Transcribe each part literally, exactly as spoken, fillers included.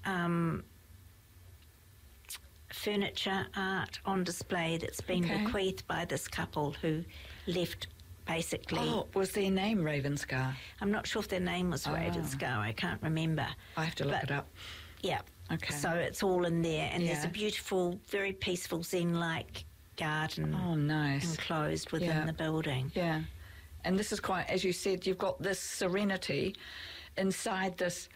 um, furniture art on display that's been Okay. bequeathed by this couple who left basically. Oh, was their name Ravenscar? I'm not sure if their name was Oh. Ravenscar, I can't remember. I have to look But- it up. Yeah. Okay. So it's all in there, and there's Yeah. a beautiful, very peaceful Zen-like garden Oh, nice. enclosed within Yeah. the building. Yeah. And this is quite, as you said, you've got this serenity inside this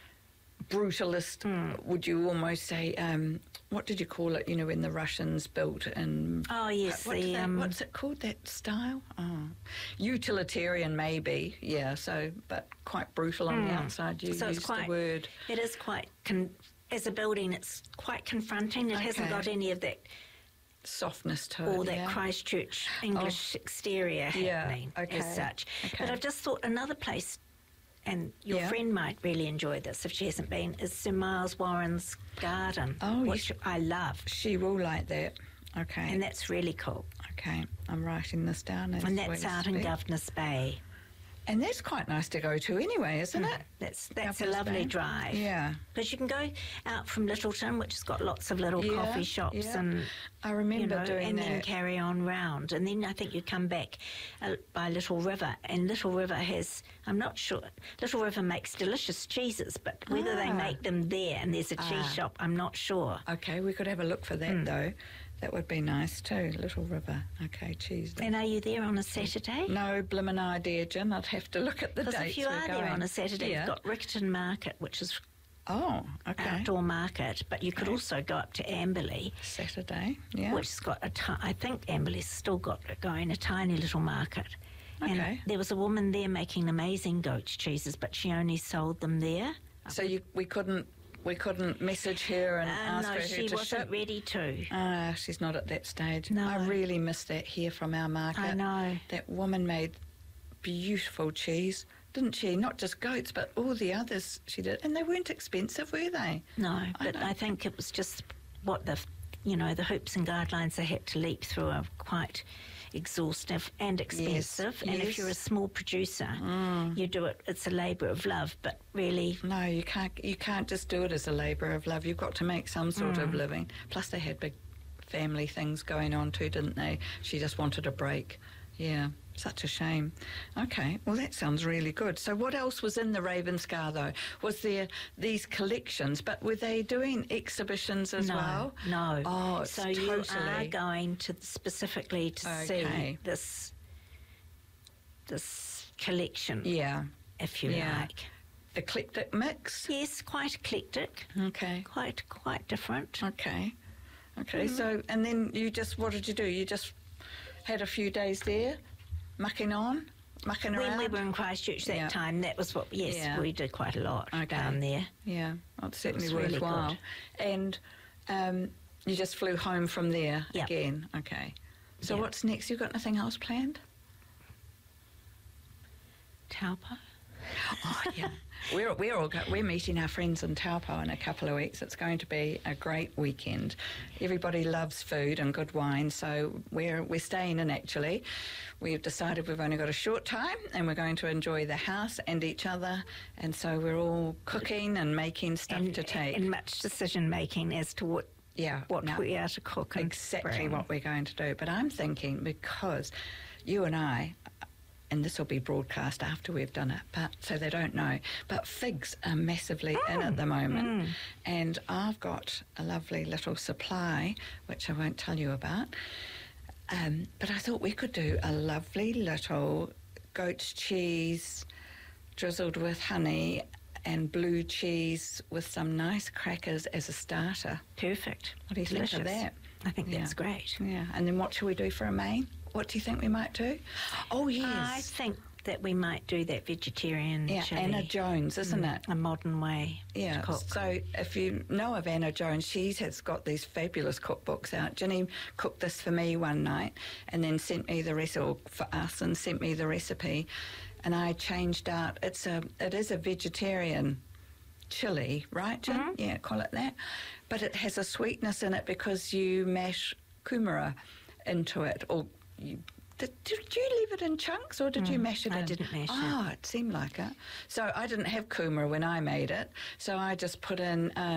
brutalist, Hmm. would you almost say, um, what did you call it, you know, when the Russians built and... Oh, yes, what do the, they- um, what's it called, that style? Oh. Utilitarian, maybe, yeah, so, but quite brutal on the Mm. outside. You So it's used quite- the word. It is quite, con- as a building, it's quite confronting. It hasn't Okay. got any of that, Softness to it. all that yeah. Christchurch English exterior Yeah, happening okay, as such. okay. But I've just thought another place, and your Yeah. friend might really enjoy this if she hasn't been, is Sir Miles Warren's garden, Oh, which yes. I love. She will like that. Okay. And that's really cool. Okay, I'm writing this down. as And we that's out in speak. Governor's Bay. And that's quite nice to go to anyway, isn't it? That's that's a Governor's lovely Bay. drive. Yeah. Because you can go out from Littleton, which has got lots of little Yeah, coffee shops, yeah. and I remember you know, doing and that. then carry on round. And then I think you come back uh, by Little River, and Little River has, I'm not sure, Little River makes delicious cheeses, but whether they Ah. make them there and there's a cheese Ah. shop, I'm not sure. Okay, we could have a look for that Mm. though. That would be nice too. Little River. Okay, Tuesday. And are you there on a Saturday? No blimmin' idea, Jen. I'd have to look at the Because dates if you we're are there going. on a Saturday, Yeah. you've got Rickerton Market, which is Oh, okay. outdoor market, but you could Okay. also go up to Amberley, Saturday. Yeah. which has got a ti- I think Amberley's still got it going, a tiny little market. Okay. And there was a woman there making amazing goat's cheeses, but she only sold them there. So you, we couldn't we couldn't message her and Uh, ask no, her she to wasn't ship? ready to. Ah, she's not at that stage. No. I really miss that here from our market. I know. That woman made beautiful cheese, didn't she? Not just goats, but all the others she did. And they weren't expensive, were they? No, I but know. I think it was just what the, you know, the hoops and guidelines they had to leap through are quite exhaustive and expensive. And yes. if you're a small producer, Mm. you do it, it's a labour of love, but really, No, you can't. You can't just do it as a labour of love. You've got to make some sort Mm. of living. Plus, they had big family things going on too, didn't they? She just wanted a break. Yeah, such a shame. Okay, well that sounds really good. So, what else was in the Ravenscar though? Was there these collections? But were they doing exhibitions as no, well? no. Oh, it's so you are totally. going to specifically to Okay. see this this collection, Yeah, if you Yeah. like. eclectic mix. Yes, quite eclectic, Okay. quite quite different. Okay. Okay. Mm-hmm. So, and then you just, what did you do? You just had a few days there, mucking on, mucking When around. we were in Christchurch that Yeah. time, that was what. Yes, Yeah. we did quite a lot Okay. down there. Yeah, well, it's certainly It was really worthwhile. good. And um, you just flew home from there Yep. again. Okay. So Yep. what's next? You got nothing else planned? Taupo. Oh yeah. We're we're all go, we're meeting our friends in Taupo in a couple of weeks. It's going to be a great weekend. Everybody loves food and good wine, so we're we're staying in. Actually, we've decided we've only got a short time, and we're going to enjoy the house and each other. And so we're all cooking and making stuff and, to take. and much decision making as to what yeah, what no, we are to cook and exactly bring. what we're going to do. But I'm thinking, because you and I, and this will be broadcast after we've done it, but so they don't know, but figs are massively in at the moment. Mm. And I've got a lovely little supply, which I won't tell you about. Um, but I thought we could do a lovely little goat's cheese drizzled with honey and blue cheese with some nice crackers as a starter. Perfect. What do you Delicious. think of that? I think Yeah. that's great. Yeah, and then what shall we do for a main? What do you think we might do? Oh, I yes. think that we might do that vegetarian Yeah, chili. Anna Jones, isn't Mm, it? A modern way Yeah, to cook. so if you know of Anna Jones, she has got these fabulous cookbooks out. Ginny cooked this for me one night and then sent me the recipe, or for us, and sent me the recipe, and I changed out. It's a, it is a vegetarian chili, right, Jen? Mhm. Yeah, call it that. But it has a sweetness in it because you mash kumara into it, or you... Did, did you leave it in chunks or did you Mm, mash it I in? didn't mash it. Oh, it seemed like it. So I didn't have kumara when I made it, so I just put in... Uh,